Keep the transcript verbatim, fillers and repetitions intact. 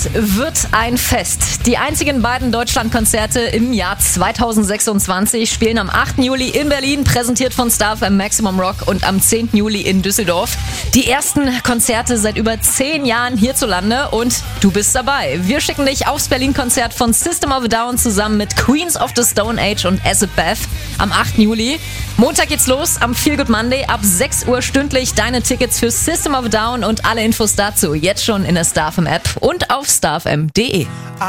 Es wird ein Fest. Die einzigen beiden Deutschlandkonzerte im Jahr zweitausendsechsundzwanzig spielen am achten Juli in Berlin, präsentiert von Star F M Maximum Rock, und am zehnten Juli in Düsseldorf. Die ersten Konzerte seit über zehn Jahren hierzulande und du bist dabei. Wir schicken dich aufs Berlin-Konzert von System of a Down zusammen mit Queens of the Stone Age und As It Beth am achten Juli. Montag geht's los am Feel Good Monday ab sechs Uhr stündlich. Deine Tickets für System of a Down und alle Infos dazu jetzt schon in der Star F M App und auf star f m punkt d e.